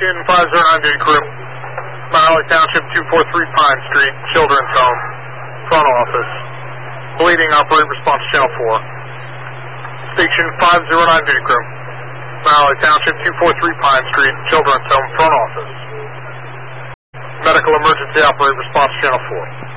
Station 509 Duty Crew, Mount Holly Township, 243 Pine Street, Children's Home, front office. Bleeding, operate response channel 4. Station 509 Duty Crew, Mount Holly Township, 243 Pine Street, Children's Home, front office. Medical emergency, operate response channel 4.